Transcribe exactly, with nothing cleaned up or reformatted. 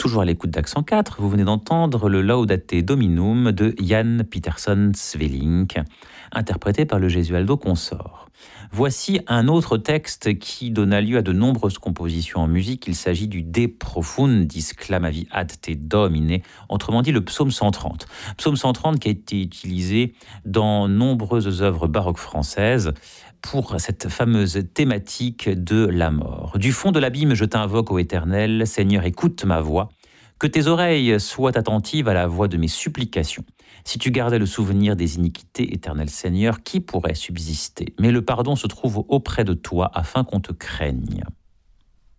toujours à l'écoute d'Accent quatre, vous venez d'entendre le Laudate Dominum de Jan Pieterszoon Sweelinck, interprété par le Gesualdo Consort. Voici un autre texte qui donna lieu à de nombreuses compositions en musique. Il s'agit du De Profundis Clamavi ad te Domine, autrement dit le psaume cent trente. Psaume cent trente qui a été utilisé dans nombreuses œuvres baroques françaises pour cette fameuse thématique de la mort. Du fond de l'abîme, je t'invoque, ô Éternel, Seigneur, écoute ma voix. Que tes oreilles soient attentives à la voix de mes supplications. Si tu gardais le souvenir des iniquités, Éternel Seigneur, qui pourrait subsister? Mais le pardon se trouve auprès de toi afin qu'on te craigne.